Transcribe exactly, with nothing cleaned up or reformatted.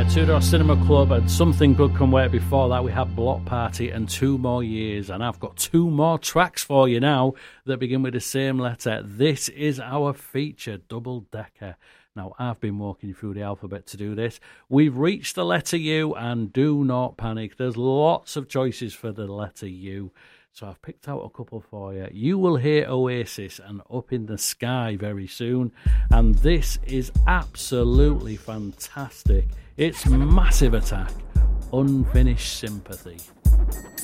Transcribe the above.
Two Door Cinema Club, and Something Good Can Wait. Before that, we had Block Party and Two More Years. And I've got two more tracks for you now that begin with the same letter. This is our feature, Double Decker. Now, I've been walking you through the alphabet to do this. We've reached the letter U, and do not panic. There's lots of choices for the letter U. So I've picked out a couple for you. You will hear Oasis and Up in the Sky very soon. And this is absolutely fantastic. It's Massive Attack, Unfinished Sympathy.